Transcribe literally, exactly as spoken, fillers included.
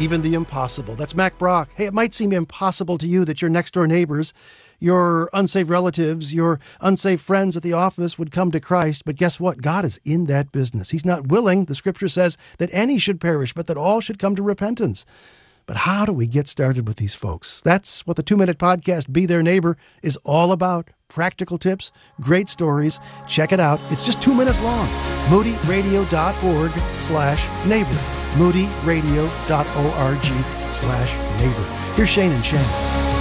even the impossible. That's Mac Brock. Hey, it might seem impossible to you that your next-door neighbors, your unsaved relatives, your unsaved friends at the office would come to Christ, but guess what? God is in that business. He's not willing, the Scripture says, that any should perish, but that all should come to repentance. But how do we get started with these folks? That's what the two-minute podcast, Be Their Neighbor, is all about. Practical tips, great stories. Check it out. It's just two minutes long. moodyradio.org slash neighbor. moodyradio.org slash neighbor. Here's Shane and Shane.